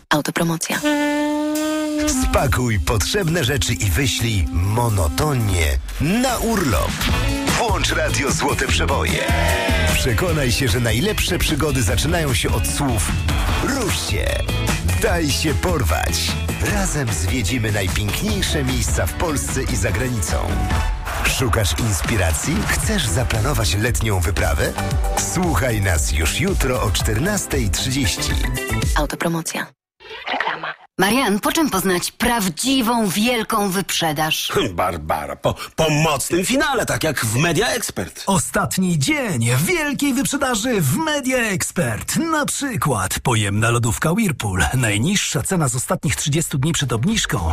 Autopromocja. Spakuj potrzebne rzeczy i wyślij monotonnie na urlop. Włącz Radio Złote Przeboje. Przekonaj się, że najlepsze przygody zaczynają się od słów rusz się, daj się porwać. Razem zwiedzimy najpiękniejsze miejsca w Polsce i za granicą. Szukasz inspiracji? Chcesz zaplanować letnią wyprawę? Słuchaj nas już jutro o 14:30. Autopromocja. Reklama. Marian, po czym poznać prawdziwą, wielką wyprzedaż? Barbara, po mocnym finale, tak jak w Media Expert. Ostatni dzień wielkiej wyprzedaży w Media Expert. Na przykład pojemna lodówka Whirlpool. Najniższa cena z ostatnich 30 dni przed obniżką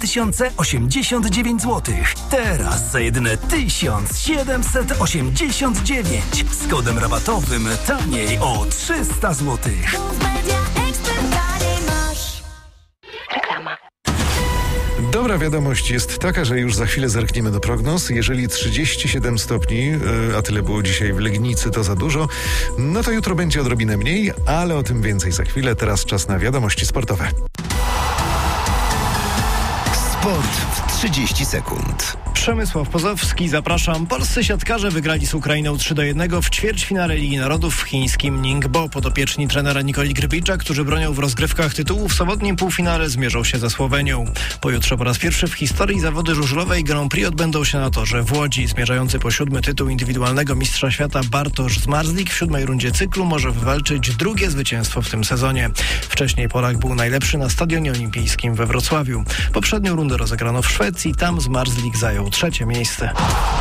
2089 zł. Teraz za jedyne 1789. Z kodem rabatowym taniej o 300 zł. Reklama. Dobra wiadomość jest taka, że już za chwilę zerkniemy do prognoz. Jeżeli 37 stopni, a tyle było dzisiaj w Legnicy, to za dużo, no to jutro będzie odrobinę mniej, ale o tym więcej za chwilę. Teraz czas na wiadomości sportowe. Sport w 30 sekund. Przemysław Pozowski, zapraszam. Polscy siatkarze wygrali z Ukrainą 3-1 w ćwierćfinale Ligi Narodów w chińskim Ningbo. Podopieczni trenera Nikoli Grbicza, którzy bronią w rozgrywkach tytułu, w sobotnim półfinale zmierzą się ze Słowenią. Pojutrze po raz pierwszy w historii zawody żużlowej Grand Prix odbędą się na torze w Łodzi. Zmierzający po 7. tytuł indywidualnego mistrza świata Bartosz Zmarzlik w 7. rundzie cyklu może wywalczyć drugie zwycięstwo w tym sezonie. Wcześniej Polak był najlepszy na Stadionie Olimpijskim we Wrocławiu. Poprzednią rundę rozegrano w Szwecji, tam Zmarzlik zajął 3. miejsce.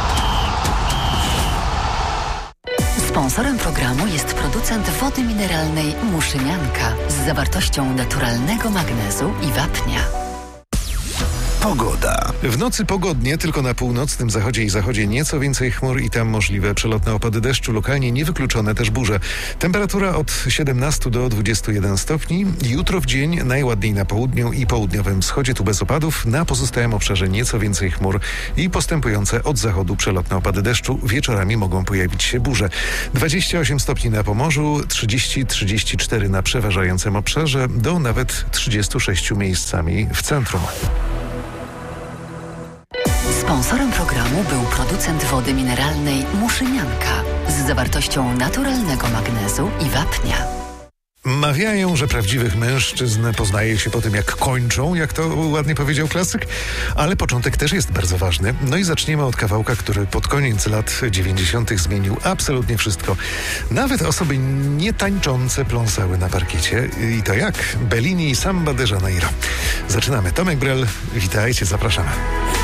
Sponsorem programu jest producent wody mineralnej Muszynianka z zawartością naturalnego magnezu i wapnia. Pogoda. W nocy pogodnie, tylko na północnym zachodzie i zachodzie nieco więcej chmur i tam możliwe przelotne opady deszczu, lokalnie niewykluczone też burze. Temperatura od 17 do 21 stopni. Jutro w dzień najładniej na południu i południowym wschodzie, tu bez opadów. Na pozostałym obszarze nieco więcej chmur i postępujące od zachodu przelotne opady deszczu. Wieczorami mogą pojawić się burze. 28 stopni na Pomorzu, 30-34 na przeważającym obszarze, do nawet 36 miejscami w centrum. Sponsorem programu był producent wody mineralnej Muszynianka z zawartością naturalnego magnezu i wapnia. Mawiają, że prawdziwych mężczyzn poznaje się po tym, jak kończą, jak to ładnie powiedział klasyk, ale początek też jest bardzo ważny. No i zaczniemy od kawałka, który pod koniec lat 90. zmienił absolutnie wszystko. Nawet osoby nietańczące pląsały na parkiecie. I to jak? Bellini i Samba de Janeiro. Zaczynamy. Tomek Brel, witajcie, zapraszamy.